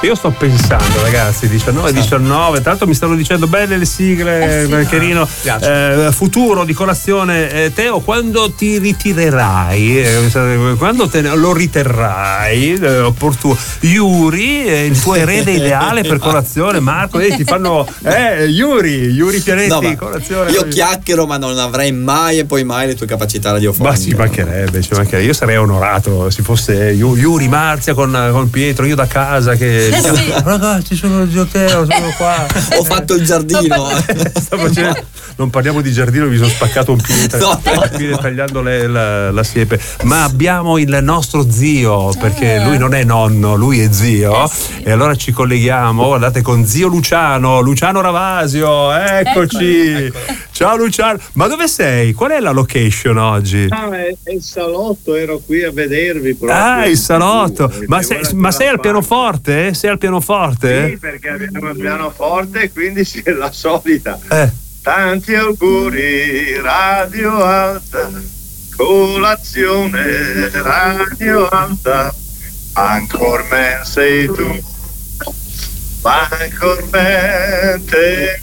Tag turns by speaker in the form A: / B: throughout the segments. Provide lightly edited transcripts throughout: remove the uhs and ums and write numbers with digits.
A: Io sto pensando, ragazzi, 19, tra l'altro mi stanno dicendo belle le sigle, Cherino, futuro di colazione. Teo, quando ti ritirerai, quando lo riterrai opportuno, Yuri, il tuo erede ideale per colazione, Marco, ti fanno Yuri Pianetti, colazione.
B: Io chiacchiero, ma non avrei mai e poi mai le tue capacità radiofoniche.
A: Ma ci mancherebbe. Io sarei onorato se fosse Yuri Marzia con Pietro, io da casa che ragazzi, sono zio Teo, sono qua.
B: Ho fatto il giardino.
A: Non parliamo di giardino, mi sono spaccato un piede tagliando la siepe. Ma abbiamo il nostro zio, perché lui non è nonno, lui è zio. E allora ci colleghiamo, guardate, con zio Luciano Ravasio. Eccoci. Ciao Luciano, ma dove sei? Qual è la location oggi?
C: È il salotto, ero qui a vedervi proprio.
A: Il salotto. Ma sei al pianoforte? Sei al pianoforte?
C: Sì, perché abbiamo il pianoforte e quindi c'è la solita. Tanti auguri, Radio Alta, colazione, Radio Alta, ancor men sei tu, ma ancor men te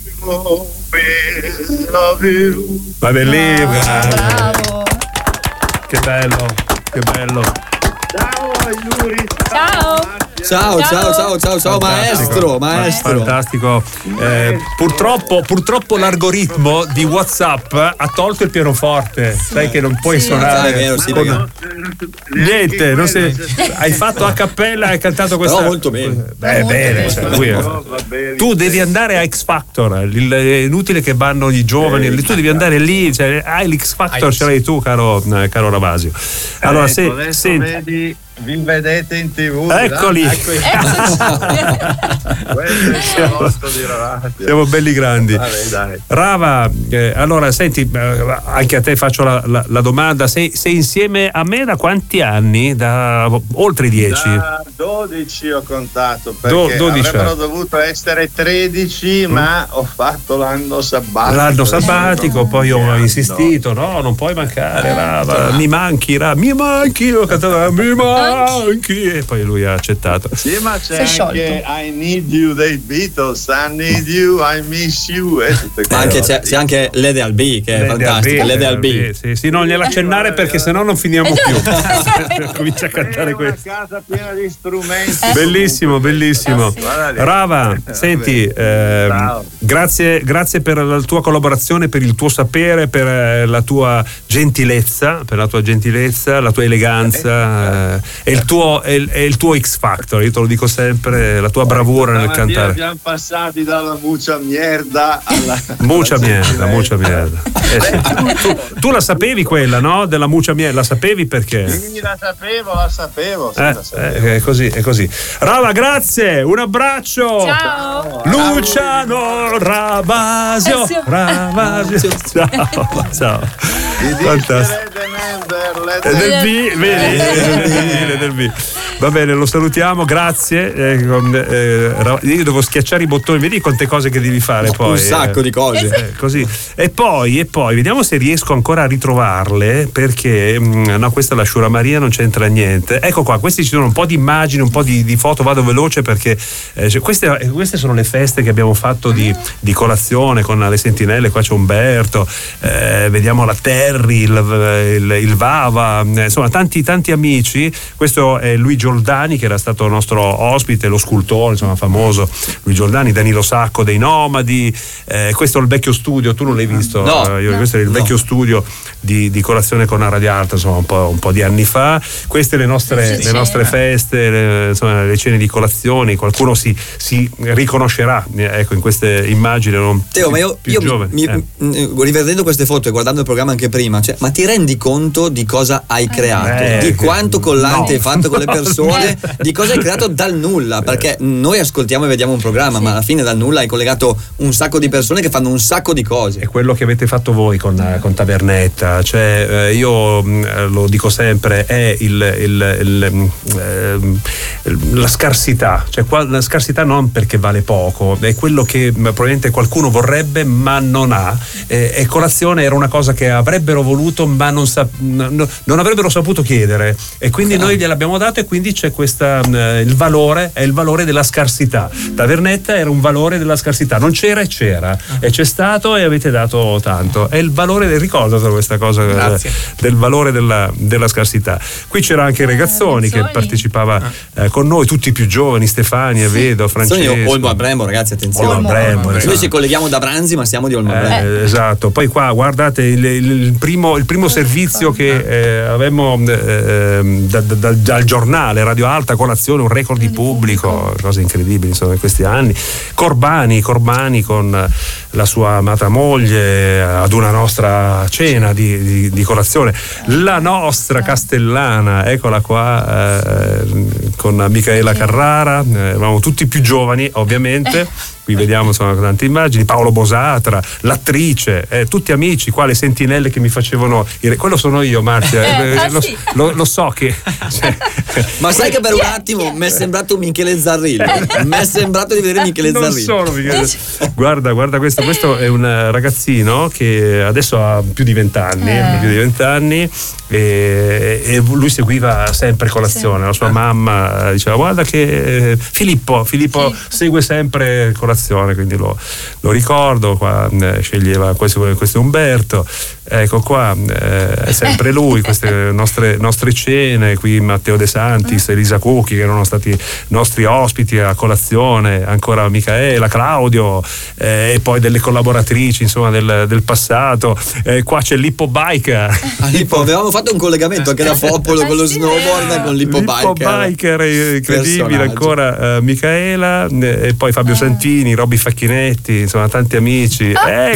C: love you.
A: Ma bellissimo. Bravo. Che bello.
C: Ciao Yuri.
B: Ciao maestro.
A: Fantastico. Purtroppo l'algoritmo di WhatsApp ha tolto il pianoforte. Sai che non puoi suonare.
B: È vero,
A: niente, non sei, hai fatto a cappella, hai cantato questa.
B: Però molto bene.
A: Tu devi andare a X Factor. È inutile che vanno i giovani. Tu devi andare lì. Hai l'X Factor, ce l'hai tu, caro Ravasio. Allora,
C: vedi, vi vedete in TV.
A: Eccoli. Siamo belli grandi.
C: Dai.
A: Rava, allora senti, anche a te faccio la domanda. Sei insieme a me da quanti anni? Da oltre 10?
C: Da 12 ho contato, perché 12 avrebbero dovuto essere 13, ma ho fatto l'anno sabbatico.
A: Poi ho insistito, no, non puoi mancare, Rava, mi manchi, ho cantato mi manchi, e poi lui ha accettato.
C: Sì, ma c'è anche I Need You dei Beatles, I Need You, I Miss You,
B: c'è anche Lede al B, che è fantastico. Lede al B.
A: Sì, non gliela accennare perché sennò non finiamo più. Comincia a cantare questo.
C: Una casa piena di strumenti.
A: Bellissimo. Rava, senti, grazie per la tua collaborazione, per il tuo sapere, per la tua gentilezza, la tua eleganza, e il tuo X Factor. Io te lo dico sempre, la tua bravura nel cantare.
C: Abbiamo passati dalla mucha mierda alla
A: mucha merda. Tu la sapevi quella, no? Della mucha merda, la sapevi perché?
C: Sì, la sapevo.
A: È così. Rava, grazie, un abbraccio.
D: Ciao.
A: Luciano Ravasio. Ciao. Fantastico. Del B. Va bene, lo salutiamo, grazie. Io devo schiacciare i bottoni, vedi quante cose che devi fare poi.
B: Un sacco di cose.
A: Così. E poi vediamo se riesco ancora a ritrovarle, perché questa è la Sciura Maria, non c'entra niente. Ecco qua, questi ci sono un po' di immagini, un po' di foto, vado veloce perché queste sono le feste che abbiamo fatto di colazione con le sentinelle. Qua c'è Umberto, vediamo la Terry, il Vava, insomma tanti amici. Questo è Luigi Giordani, che era stato nostro ospite, lo scultore, insomma, famoso Luigi Giordani, Danilo Sacco dei Nomadi. Questo è il vecchio studio, tu non l'hai visto? Questo è il vecchio studio di colazione con la Radio Alta, insomma, un po' di anni fa. Queste le nostre feste, insomma, le cene di colazioni. Qualcuno si riconoscerà, ecco, in queste immagini.
B: Teo, ma io rivedendo queste foto e guardando il programma anche prima, ma ti rendi conto di cosa hai creato? Di quanto collante hai fatto con le persone, di cosa hai creato dal nulla? Perché noi ascoltiamo e vediamo un programma, ma alla fine dal nulla hai collegato un sacco di persone che fanno un sacco di cose.
A: È quello che avete fatto voi con Tavernetta, cioè io lo dico sempre, è la scarsità, cioè la scarsità non perché vale poco, è quello che probabilmente qualcuno vorrebbe ma non ha, e colazione era una cosa che avrebbero voluto ma non non avrebbero saputo chiedere, e quindi noi gliel'abbiamo dato, e quindi c'è questa il valore della scarsità. Tavernetta era un valore della scarsità, non c'era e c'era, e c'è stato e avete dato tanto. È il valore ricordatelo questa cosa del valore della scarsità. Qui c'era anche Regazzoni che partecipava con noi, tutti più giovani, Stefania, Vedo, Francesco.
B: Olmo a Brembo, ragazzi, attenzione.
A: Olmo a Brembo,
B: esatto. Noi ci colleghiamo da Branzi, ma siamo di Olmo a Brembo.
A: Esatto. Poi qua guardate il primo servizio che avevamo dal giornale Radio Alta, colazione, un record di pubblico, cose incredibili insomma in questi anni. Corbani con la sua amata moglie ad una nostra cena di colazione, la nostra castellana, eccola qua, con Micaela Carrara, eravamo tutti più giovani ovviamente. Qui vediamo insomma tante immagini, Paolo Bosatra, l'attrice, tutti amici qua, le sentinelle che mi facevano quello sono io, Marzia, lo so che
B: ma sai che per un attimo mi è sembrato Michele Zarrillo, mi è sembrato di vedere Michele Zarrillo.
A: Guarda questo è un ragazzino che adesso ha più di 20 anni, e lui seguiva sempre colazione. La sua mamma diceva guarda che Filippo segue sempre colazione, quindi lo ricordo qua, sceglieva questo è Umberto, ecco qua, è sempre lui, queste nostre cene qui, Matteo De Santis, Elisa Cucchi, che erano stati nostri ospiti a colazione, ancora Micaela, Claudio, e poi delle collaboratrici insomma del passato. Qua c'è Lippo Biker.
B: Avevamo fatto un collegamento anche da Popolo con lo snowboard, con Lippo
A: Biker incredibile, ancora Micaela, e poi Fabio Santini, Robby Facchinetti, insomma tanti amici.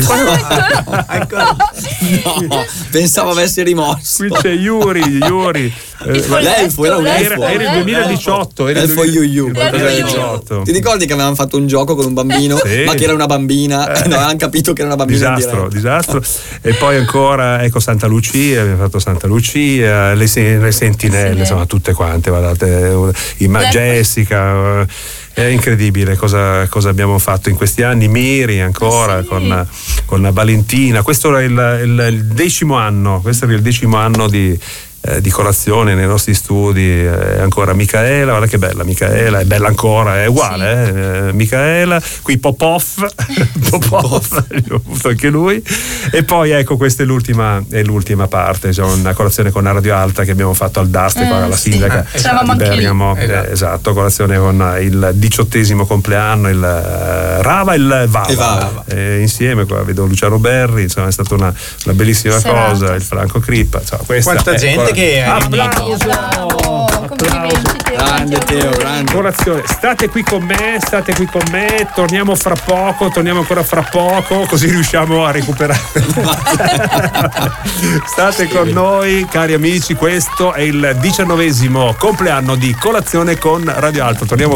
B: No, pensavo avessi rimosso.
A: Qui c'è Yuri.
B: L'elfo era un elfo.
A: Era il 2018.
B: Elfo Yu. Ti ricordi che avevamo fatto un gioco con un bambino, ma che era una bambina? No, avevamo capito che era una bambina.
A: Disastro. E poi ancora Santa Lucia, abbiamo fatto Santa Lucia, le sentinelle, insomma tutte quante, guardate, Jessica. È incredibile cosa abbiamo fatto in questi anni. Miri ancora con Valentina. Questo era il 10° anno. Questo era il 10° anno di colazione nei nostri studi. Ancora Micaela, guarda che bella Micaela, è bella ancora, è uguale. Micaela, qui Popov ho avuto anche lui. E poi ecco, questa è l'ultima parte, cioè una colazione con la Radio Alta che abbiamo fatto al Daste, con la sindaca di Bergamo. Esatto, colazione con il 18° compleanno, il Rava e il Vava. Insieme qua vedo Luciano Berri, insomma è stata una bellissima cosa, il Franco Crippa, insomma,
D: quanta gente che
A: applauso.
B: Grande Teo, grande.
A: Colazione. State qui con me, torniamo ancora fra poco, così riusciamo a recuperare. State con noi, cari amici, questo è il 19° compleanno di Colazione con Radio Alto. Torniamo